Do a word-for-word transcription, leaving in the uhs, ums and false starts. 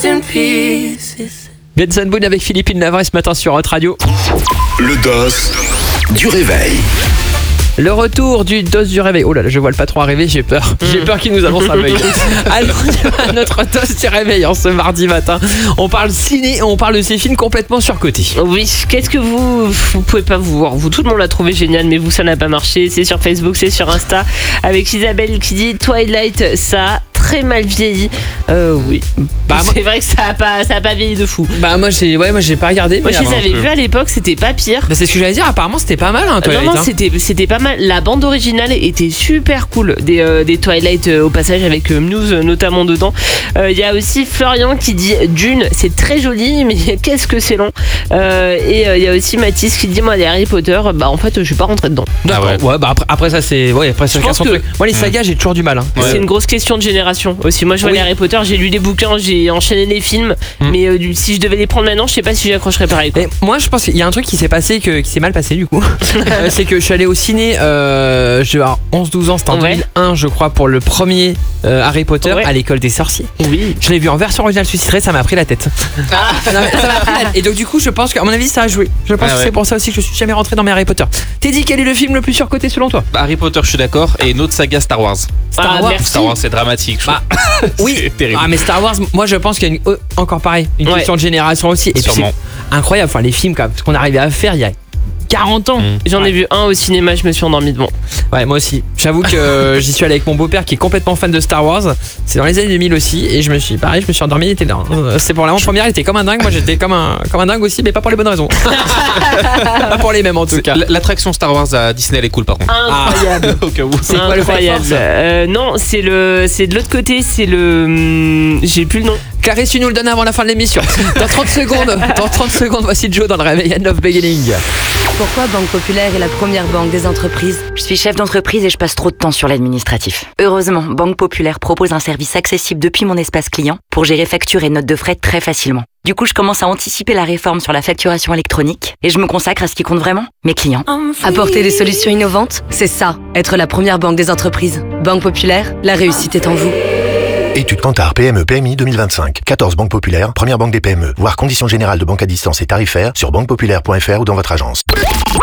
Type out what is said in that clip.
in pieces. Benson Boone avec Philippine Navarre ce matin sur Hot Radio. Le dos du réveil. Le retour du dos du réveil. Oh là là, je vois le patron arriver, j'ai peur. J'ai peur qu'il nous annonce un bug. Allons à notre dos du réveil en ce mardi matin. On parle ciné et on parle de ces films complètement surcotés. Oui, qu'est-ce que vous... Vous pouvez pas vous voir. Vous, tout le monde l'a trouvé génial, mais vous, ça n'a pas marché. C'est sur Facebook, c'est sur Insta. Avec Isabelle qui dit Twilight, ça a très mal vieilli. Euh, oui. Bah, c'est moi... vrai que ça a pas, ça a pas vieilli de fou. Bah, moi, j'ai, ouais, moi, j'ai pas regardé. Moi, je les avais vus à l'époque, c'était pas pire. Bah, c'est ce que j'allais dire. Apparemment, c'était pas mal, hein, Twilight. Non, non, hein. c'était, c'était pas mal. La bande originale était super cool. Des, euh, des Twilight euh, au passage avec euh, Muse euh, notamment dedans. Il euh, y a aussi Florian qui dit Dune, c'est très joli, mais qu'est-ce que c'est long. Euh, et il euh, y a aussi Mathis qui dit moi les Harry Potter, bah en fait je suis pas rentré dedans. D'accord. Ah ouais. ouais, bah après, après ça c'est, ouais, après chacun son truc. Moi les sagas j'ai toujours du mal. Hein. Ouais. C'est une grosse question de génération aussi. Moi je vois oui. les Harry Potter, j'ai lu les bouquins, j'ai enchaîné les films, mmh. mais euh, si je devais les prendre maintenant, je sais pas si j'accrocherais pareil. Quoi. Moi je pense qu'il y a un truc qui s'est passé, que, qui s'est mal passé du coup. euh, c'est que je suis allé au ciné. Euh, je vais avoir onze douze ans, c'était en ouais. deux mille un je crois pour le premier euh, Harry Potter ouais. à l'école des sorciers. Oui. Je l'ai vu en version originale sous-titrée, ça m'a pris la tête. Ah. non, ça m'a pris la tête. Et donc du coup je pense qu'à mon avis ça a joué. Je pense ah que ouais. c'est pour ça aussi que je suis jamais rentré dans mes Harry Potter. Teddy, quel est le film le plus surcoté selon toi? Bah, Harry Potter je suis d'accord, et une autre saga Star Wars. Star ah, Wars, merci. Star Wars c'est dramatique. Je bah, oui. C'est terrible. Ah mais Star Wars, moi je pense qu'il y a une, euh, encore pareil, une ouais. question de génération aussi. Et puis c'est incroyable, enfin les films ce qu'on arrivait à faire il y a quarante ans. Mmh. J'en ai ouais. vu un au cinéma, je me suis endormi devant. Ouais, moi aussi. J'avoue que j'y suis allé avec mon beau-père qui est complètement fan de Star Wars. C'est dans les années deux mille aussi. Et je me suis, pareil, je me suis endormi, il était là. C'est pour la première, il était comme un dingue. Moi, j'étais comme un, comme un dingue aussi, mais pas pour les bonnes raisons. Pas pour les mêmes en tout cas. L'attraction Star Wars à Disney, elle est cool par contre. Incroyable. Au cas où. C'est quoi incroyable. Le euh, non, c'est le, c'est de l'autre côté, c'est le, hum, j'ai plus le nom. Clarisse, tu nous le donnes avant la fin de l'émission. Dans trente secondes, dans trente secondes, voici Joe dans le réveil End of Beginning. Pourquoi Banque Populaire est la première banque des entreprises? Je suis chef d'entreprise et je passe trop de temps sur l'administratif. Heureusement, Banque Populaire propose un service accessible depuis mon espace client pour gérer factures et notes de frais très facilement. Du coup, je commence à anticiper la réforme sur la facturation électronique et je me consacre à ce qui compte vraiment, mes clients. Apporter des solutions innovantes, c'est ça, être la première banque des entreprises. Banque Populaire, la réussite est en vous. Étude Kantar P M E P M I deux mille vingt-cinq. quatorze banques populaires, première banque des P M E. Voir conditions générales de banque à distance et tarifaires sur banque populaire point f r ou dans votre agence.